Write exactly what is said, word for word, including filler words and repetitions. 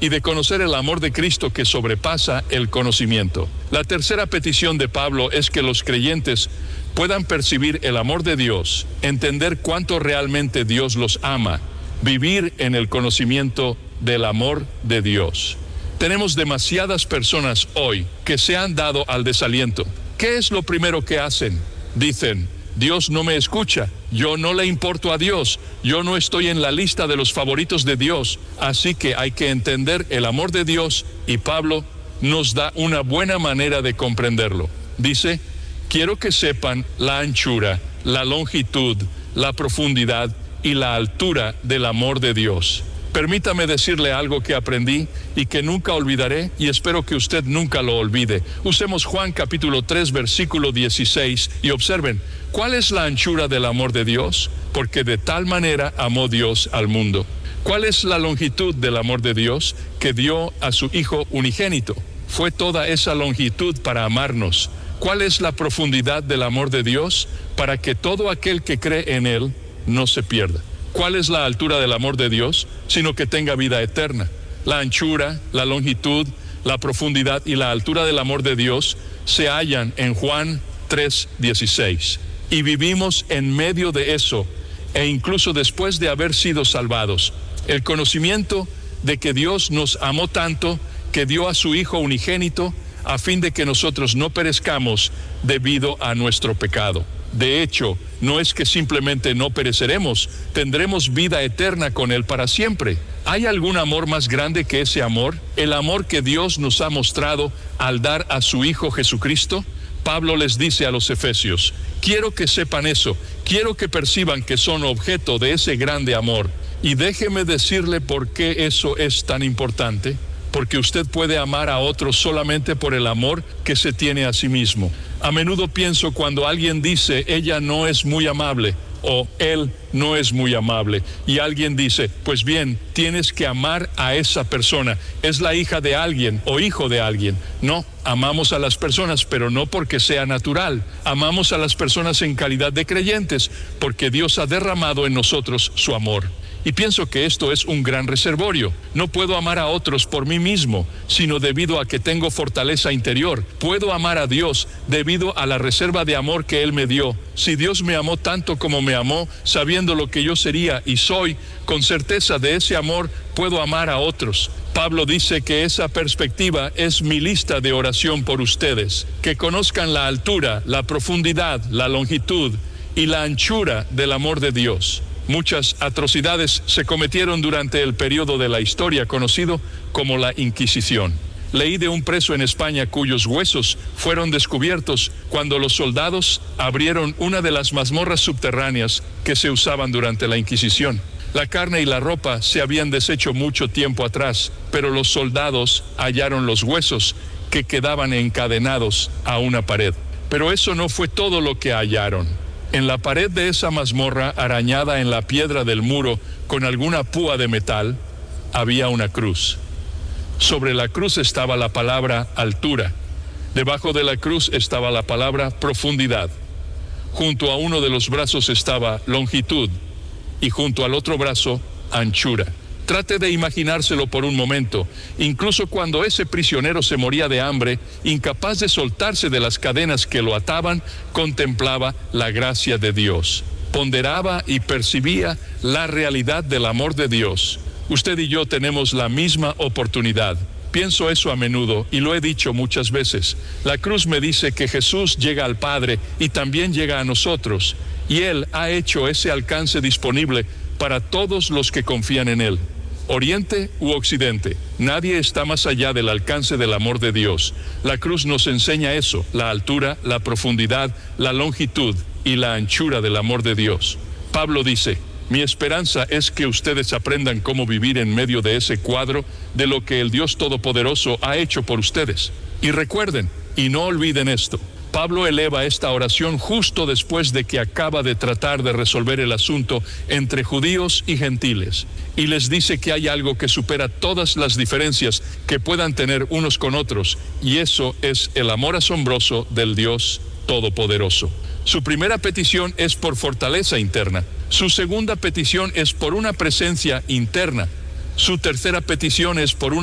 y de conocer el amor de Cristo que sobrepasa el conocimiento. La tercera petición de Pablo es que los creyentes puedan percibir el amor de Dios, entender cuánto realmente Dios los ama, vivir en el conocimiento del amor de Dios. Tenemos demasiadas personas hoy que se han dado al desaliento. ¿Qué es lo primero que hacen? Dicen: Dios no me escucha, yo no le importo a Dios, yo no estoy en la lista de los favoritos de Dios, así que hay que entender el amor de Dios, y Pablo nos da una buena manera de comprenderlo. Dice: quiero que sepan la anchura, la longitud, la profundidad y la altura del amor de Dios. Permítame decirle algo que aprendí y que nunca olvidaré, y espero que usted nunca lo olvide. Usemos Juan capítulo tres, versículo dieciséis, y observen, ¿cuál es la anchura del amor de Dios? Porque de tal manera amó Dios al mundo. ¿Cuál es la longitud del amor de Dios? Que dio a su Hijo unigénito. Fue toda esa longitud para amarnos. ¿Cuál es la profundidad del amor de Dios? Para que todo aquel que cree en Él no se pierda. ¿Cuál es la altura del amor de Dios? Sino que tenga vida eterna. La anchura, la longitud, la profundidad y la altura del amor de Dios se hallan en Juan tres dieciséis. Y vivimos en medio de eso, e incluso después de haber sido salvados. El conocimiento de que Dios nos amó tanto que dio a su Hijo unigénito a fin de que nosotros no perezcamos debido a nuestro pecado. De hecho, no es que simplemente no pereceremos, tendremos vida eterna con Él para siempre. ¿Hay algún amor más grande que ese amor? El amor que Dios nos ha mostrado al dar a su Hijo Jesucristo. Pablo les dice a los efesios: quiero que sepan eso, quiero que perciban que son objeto de ese grande amor. Y déjeme decirle por qué eso es tan importante. Porque usted puede amar a otros solamente por el amor que se tiene a sí mismo. A menudo pienso cuando alguien dice: ella no es muy amable, o él no es muy amable, y alguien dice: pues bien, tienes que amar a esa persona, es la hija de alguien o hijo de alguien. No, amamos a las personas, pero no porque sea natural. Amamos a las personas en calidad de creyentes, porque Dios ha derramado en nosotros su amor. Y pienso que esto es un gran reservorio. No puedo amar a otros por mí mismo, sino debido a que tengo fortaleza interior. Puedo amar a Dios debido a la reserva de amor que Él me dio. Si Dios me amó tanto como me amó, sabiendo lo que yo sería y soy, con certeza de ese amor puedo amar a otros. Pablo dice que esa perspectiva es mi lista de oración por ustedes. Que conozcan la altura, la profundidad, la longitud y la anchura del amor de Dios. Muchas atrocidades se cometieron durante el periodo de la historia conocido como la Inquisición. Leí de un preso en España cuyos huesos fueron descubiertos cuando los soldados abrieron una de las mazmorras subterráneas que se usaban durante la Inquisición. La carne y la ropa se habían deshecho mucho tiempo atrás, pero los soldados hallaron los huesos que quedaban encadenados a una pared. Pero eso no fue todo lo que hallaron. En la pared de esa mazmorra, arañada en la piedra del muro con alguna púa de metal, había una cruz. Sobre la cruz estaba la palabra altura. Debajo de la cruz estaba la palabra profundidad. Junto a uno de los brazos estaba longitud y junto al otro brazo anchura. Trate de imaginárselo por un momento. Incluso cuando ese prisionero se moría de hambre, incapaz de soltarse de las cadenas que lo ataban, contemplaba la gracia de Dios. Ponderaba y percibía la realidad del amor de Dios. Usted y yo tenemos la misma oportunidad. Pienso eso a menudo y lo he dicho muchas veces. La cruz me dice que Jesús llega al Padre y también llega a nosotros. Y Él ha hecho ese alcance disponible para todos los que confían en Él. Oriente u Occidente, nadie está más allá del alcance del amor de Dios. La cruz nos enseña eso, la altura, la profundidad, la longitud y la anchura del amor de Dios. Pablo dice: mi esperanza es que ustedes aprendan cómo vivir en medio de ese cuadro de lo que el Dios Todopoderoso ha hecho por ustedes. Y recuerden, y no olviden esto, Pablo eleva esta oración justo después de que acaba de tratar de resolver el asunto entre judíos y gentiles, y les dice que hay algo que supera todas las diferencias que puedan tener unos con otros, y eso es el amor asombroso del Dios Todopoderoso. Su primera petición es por fortaleza interna. Su segunda petición es por una presencia interna. Su tercera petición es por una